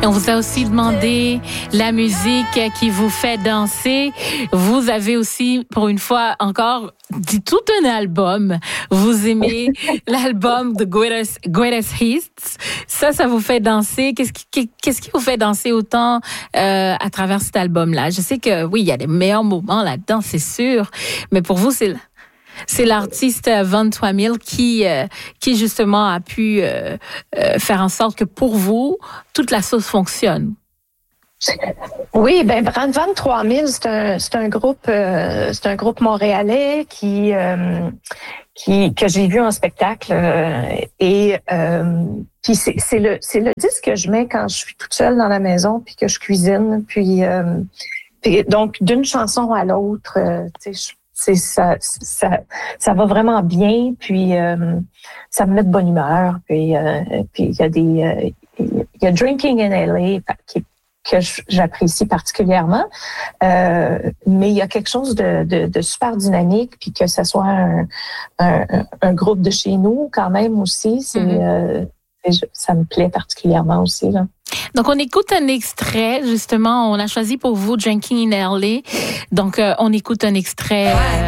On vous a aussi demandé la musique qui vous fait danser. Vous avez aussi, pour une fois encore, dit tout un album. Vous aimez l'album The Greatest Hits. Ça vous fait danser. Qu'est-ce qui vous fait danser autant à travers cet album-là? Je sais que oui, il y a des meilleurs moments là-dedans, c'est sûr. Mais pour vous, c'est l'artiste 23 000 qui justement a pu faire en sorte que pour vous, toute la sauce fonctionne. Oui, ben 23 000, c'est un groupe montréalais que j'ai vu en spectacle et puis c'est le disque que je mets quand je suis toute seule dans la maison puis que je cuisine puis donc d'une chanson à l'autre, tu sais, ça va vraiment bien, puis ça me met de bonne humeur, puis il y a Drinking in LA que j'apprécie particulièrement, mais il y a quelque chose de super dynamique, puis que ce soit un groupe de chez nous quand même aussi, ça me plaît particulièrement aussi là. Donc, on écoute un extrait, justement. On a choisi pour vous Drinking in LA. Donc, on écoute un extrait